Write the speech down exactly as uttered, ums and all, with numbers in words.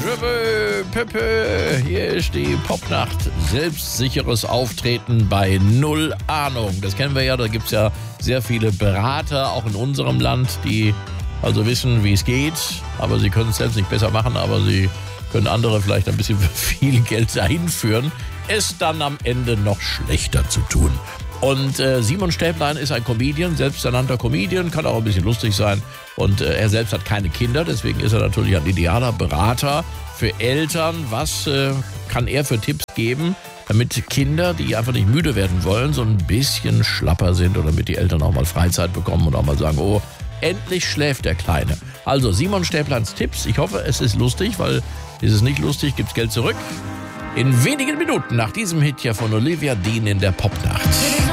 Pöpö, Pöpö, hier ist die Popnacht. Selbstsicheres Auftreten bei Null Ahnung. Das kennen wir ja, da gibt es ja sehr viele Berater, auch in unserem Land, die also wissen, wie es geht. Aber sie können es selbst nicht besser machen, aber sie können andere vielleicht ein bisschen für viel Geld dahin führen, es dann am Ende noch schlechter zu tun. Und äh, Simon Stäblein ist ein Comedian, selbsternannter Comedian, kann auch ein bisschen lustig sein. Und äh, er selbst hat keine Kinder, deswegen ist er natürlich ein idealer Berater für Eltern. Was äh, kann er für Tipps geben, damit Kinder, die einfach nicht müde werden wollen, so ein bisschen schlapper sind oder damit die Eltern auch mal Freizeit bekommen und auch mal sagen, oh, endlich schläft der Kleine. Also Simon Stäbleins Tipps. Ich hoffe, es ist lustig, weil ist es nicht lustig, gibt's Geld zurück. In wenigen Minuten nach diesem Hit hier von Olivia Dean in der Popnacht.